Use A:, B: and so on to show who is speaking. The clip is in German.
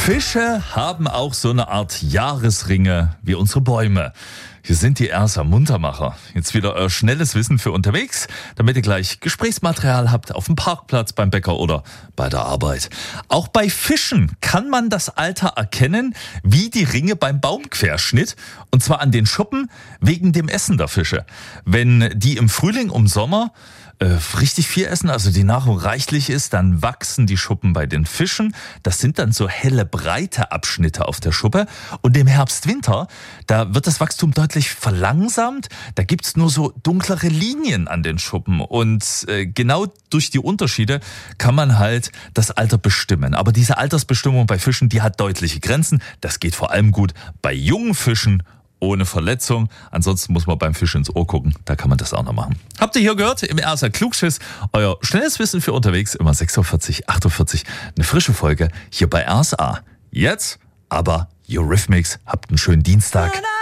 A: Fische haben auch so eine Art Jahresringe wie unsere Bäume. Hier sind die Ersa Muntermacher. Jetzt wieder euer schnelles Wissen für unterwegs, damit ihr gleich Gesprächsmaterial habt auf dem Parkplatz, beim Bäcker oder bei der Arbeit. Auch bei Fischen kann man das Alter erkennen, wie die Ringe beim Baumquerschnitt. Und zwar an den Schuppen wegen dem Essen der Fische. Wenn die im Frühling, im Sommer richtig viel essen, also die Nahrung reichlich ist, dann wachsen die Schuppen bei den Fischen. Das sind dann so helle, breite Abschnitte auf der Schuppe. Und im Herbst, Winter, da wird das Wachstum deutlich verlangsamt. Da gibt's nur so dunklere Linien an den Schuppen. Und genau durch die Unterschiede kann man halt das Alter bestimmen. Aber diese Altersbestimmung bei Fischen, die hat deutliche Grenzen. Das geht vor allem gut bei jungen Fischen ohne Verletzung. Ansonsten muss man beim Fisch ins Ohr gucken. Da kann man das auch noch machen. Habt ihr hier gehört? Im Ersa Klugschiss. Euer schnelles Wissen für unterwegs. Immer 6.40 Uhr, 8.40 Uhr. Eine frische Folge hier bei RSA. Jetzt aber Eurythmics. Habt einen schönen Dienstag.